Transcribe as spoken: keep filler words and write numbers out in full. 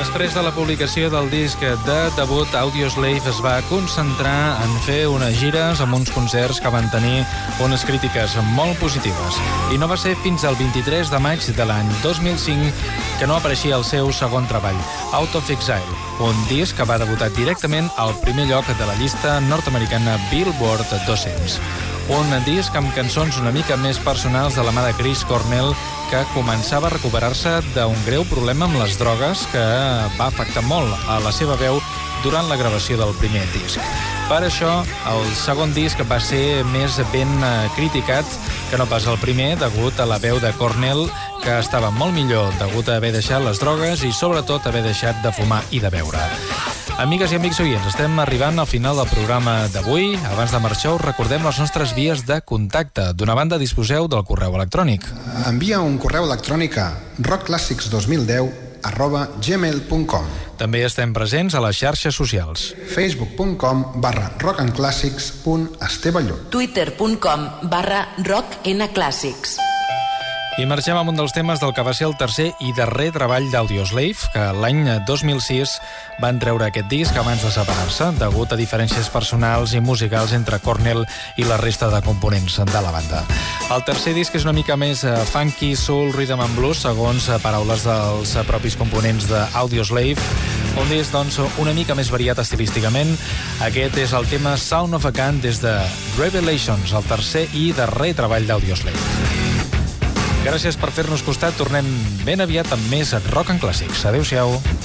Després de la publicació del disc de debut, Audioslave es va concentrar en fer unes gires amb uns concerts que van tenir unes crítiques molt positives. I no va ser fins al vint-i-tres de maig de l'any dos mil cinc que no apareixia el seu segon treball, Out of Exile, un disc que va debutar directament al primer lloc de la llista nord-americana Billboard dos-cents. Un disc amb cançons una mica més personals de la mà de Chris Cornell, que començava a recuperar-se d'un greu problema amb les drogues que va afectar molt a la seva veu durant la gravació del primer disc. Per això, el segon disc va ser més ben criticat que no pas el primer, degut a la veu de Cornell, que estava molt millor degut a haver deixat les drogues i sobretot haver deixat de fumar i de beure. Amigues i amics oients, estem arribant al final del programa d'avui. Abans de marxar, us recordem les nostres vies de contacte. D'una banda, disposeu del correu electrònic. Envia un correu electrònic a rock classics dos mil deu arroba gmail punt com. També estem presents a les xarxes socials. facebook punt com barra rockandclassics punt esteballó. twitter punt com barra rocknclassics. I marxem amb un dels temes del que va ser el tercer i darrer treball d'Audioslave, que l'any dos mil sis van treure aquest disc abans de separar-se, degut a diferències personals i musicals entre Cornell i la resta de components de la banda. El tercer disc és una mica més funky, soul, rhythm and blues, segons paraules dels propis components d'Audioslave. Un disc, doncs, una mica més variat estilísticament. Aquest és el tema Sound of a Gun des de Revelations, el tercer i darrer treball d'Audioslave. Gràcies per fer-nos costat. Tornem ben aviat amb més Rock and Classics. Adéu-siau.